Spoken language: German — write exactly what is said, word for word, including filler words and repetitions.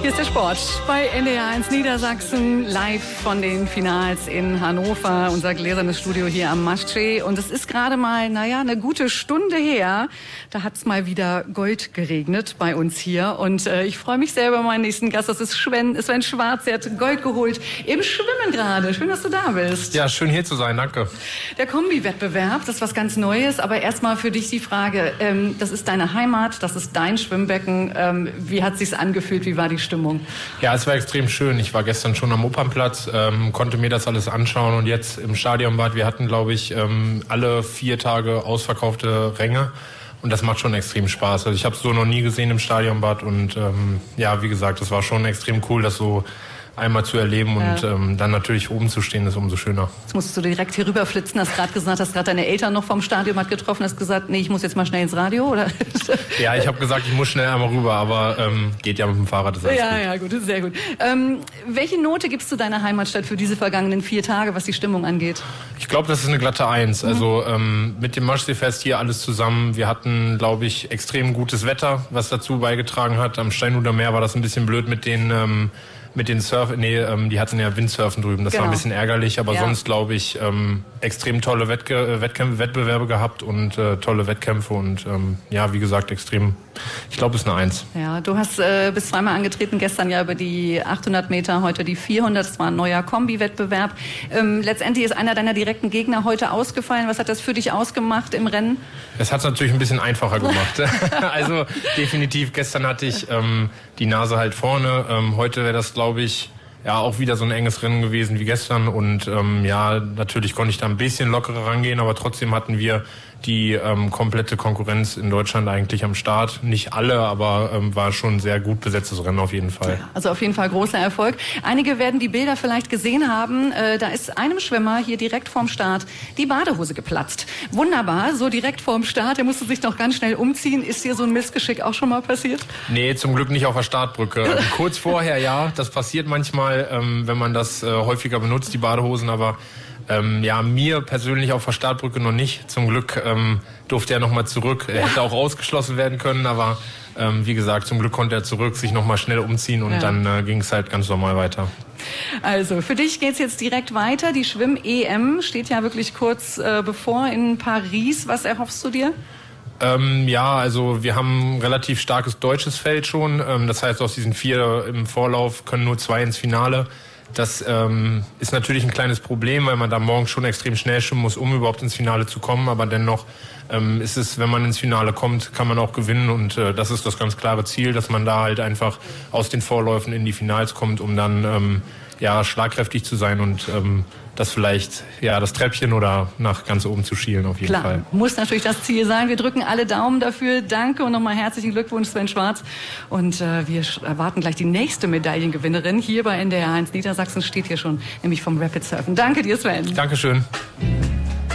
Hier ist der Sport bei N D R eins Niedersachsen, live von den Finals in Hannover, unser gläsernes Studio hier am Maschsee. Und es ist gerade mal, naja, eine gute Stunde her, da hat es mal wieder Gold geregnet bei uns hier. Und äh, ich freue mich sehr über meinen nächsten Gast, das ist Sven, Sven Schwarz, der hat Gold geholt im Schwimmen gerade. Schön, dass du da bist. Ja, schön hier zu sein, danke. Der Kombi-Wettbewerb, das ist was ganz Neues, aber erstmal für dich die Frage, ähm, das ist deine Heimat, das ist dein Schwimmbecken. Ähm, wie hat es sich angefühlt, wie war die Stimmung? Ja, es war extrem schön. Ich war gestern schon am Opernplatz, ähm, konnte mir das alles anschauen und jetzt im Stadionbad. Wir hatten, glaube ich, ähm, alle vier Tage ausverkaufte Ränge und das macht schon extrem Spaß. Also ich habe es so noch nie gesehen im Stadionbad und ähm, ja, wie gesagt, das war schon extrem cool, das so einmal zu erleben und ja. ähm, dann natürlich oben zu stehen, ist umso schöner. Jetzt musstest du direkt hier rüberflitzen, hast gerade gesagt, hast gerade deine Eltern noch vom Stadion getroffen, hast gesagt, nee, ich muss jetzt mal schnell ins Radio, oder? Ja, ich habe gesagt, ich muss schnell einmal rüber, aber ähm, geht ja mit dem Fahrrad, ist alles Ja, gut. ja, gut, ist sehr gut. Ähm, welche Note gibst du deiner Heimatstadt für diese vergangenen vier Tage, was die Stimmung angeht? Ich glaube, das ist eine glatte Eins. Mhm. Also ähm, mit dem Maschseefest hier alles zusammen. Wir hatten, glaube ich, extrem gutes Wetter, was dazu beigetragen hat. Am Steinhuder Meer war das ein bisschen blöd mit den ähm, mit den Surf, nee, ähm, die hatten ja Windsurfen drüben. Das genau. war ein bisschen ärgerlich, aber ja. sonst glaube ich ähm, extrem tolle Wettge Wettkämpfe, Wettbewerbe gehabt und äh, tolle Wettkämpfe und ähm, ja, wie gesagt, extrem. Ich glaube, es ist eine Eins. Ja, du hast äh, bist zweimal angetreten, gestern ja über die achthundert Meter, heute die vierhundert. Das war ein neuer Kombi-Wettbewerb. Ähm, letztendlich ist einer deiner direkten Gegner heute ausgefallen. Was hat das für dich ausgemacht im Rennen? Es hat es natürlich ein bisschen einfacher gemacht. Also definitiv, gestern hatte ich ähm, die Nase halt vorne. Ähm, heute wäre das, glaube ich, ja auch wieder so ein enges Rennen gewesen wie gestern. Und ähm, ja, natürlich konnte ich da ein bisschen lockerer rangehen, aber trotzdem hatten wir die ähm, komplette Konkurrenz in Deutschland eigentlich am Start. Nicht alle, aber ähm, war schon ein sehr gut besetztes Rennen auf jeden Fall. Ja, also auf jeden Fall großer Erfolg. Einige werden die Bilder vielleicht gesehen haben. Äh, da ist einem Schwimmer hier direkt vorm Start die Badehose geplatzt. Wunderbar, so direkt vorm Start. Der musste sich noch ganz schnell umziehen. Ist dir so ein Missgeschick auch schon mal passiert? Nee, zum Glück nicht auf der Startbrücke. Ähm, kurz vorher, ja. Das passiert manchmal, ähm, wenn man das äh, häufiger benutzt, die Badehosen, aber Ähm, ja, mir persönlich auf der Startbrücke noch nicht. Zum Glück ähm, durfte er nochmal zurück. Er hätte auch ausgeschlossen werden können, aber ähm, wie gesagt, zum Glück konnte er zurück, sich nochmal schnell umziehen und ja. dann äh, ging es halt ganz normal weiter. Also, für dich geht's jetzt direkt weiter. Die Schwimm-E M steht ja wirklich kurz äh, bevor in Paris. Was erhoffst du dir? Ähm, ja, also wir haben ein relativ starkes deutsches Feld schon. Ähm, das heißt, aus diesen vier im Vorlauf können nur zwei ins Finale. Das ähm, ist natürlich ein kleines Problem, weil man da morgen schon extrem schnell schwimmen muss, um überhaupt ins Finale zu kommen. Aber dennoch ähm, ist es, wenn man ins Finale kommt, kann man auch gewinnen. Und äh, das ist das ganz klare Ziel, dass man da halt einfach aus den Vorläufen in die Finals kommt, um dann ähm, ja schlagkräftig zu sein und ähm, das vielleicht, ja, das Treppchen oder nach ganz oben zu schielen auf jeden Klar, Fall. Muss natürlich das Ziel sein. Wir drücken alle Daumen dafür. Danke und nochmal herzlichen Glückwunsch, Sven Schwarz. Und äh, wir erwarten gleich die nächste Medaillengewinnerin. Hier bei N D R eins Niedersachsen steht hier schon, nämlich vom Rapid Surfen. Danke dir, Sven. Dankeschön.